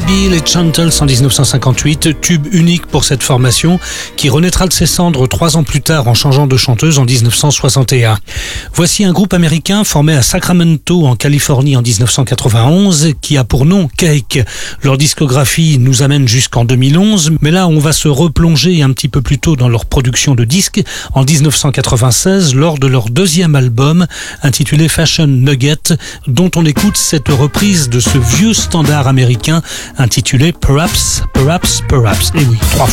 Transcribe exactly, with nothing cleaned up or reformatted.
Baby, les Chantels en dix-neuf cent cinquante-huit, tube unique pour cette formation qui renaîtra de ses cendres trois ans plus tard en changeant de chanteuse en dix-neuf cent soixante et un. Voici un groupe américain formé à Sacramento en Californie en dix-neuf cent quatre-vingt-onze qui a pour nom Cake. Leur discographie nous amène jusqu'en deux mille onze, mais là on va se replonger un petit peu plus tôt dans leur production de disques en dix-neuf cent quatre-vingt-seize lors de leur deuxième album intitulé Fashion Nugget, dont on écoute cette reprise de ce vieux standard américain intitulé Perhaps, Perhaps, Perhaps. Et oui, trois fois.